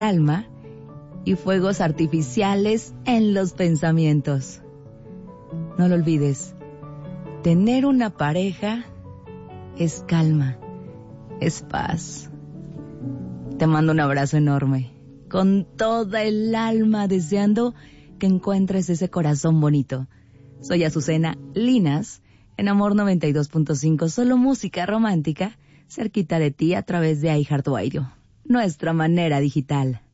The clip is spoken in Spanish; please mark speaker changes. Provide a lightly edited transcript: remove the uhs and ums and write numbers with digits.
Speaker 1: alma y fuegos artificiales en los pensamientos. No lo olvides, tener una pareja es calma, es paz. Te mando un abrazo enorme, con toda el alma, deseando que encuentres ese corazón bonito. Soy Azucena Linas, en Amor 92.5, solo música romántica, cerquita de ti a través de iHeartRadio, nuestra manera digital.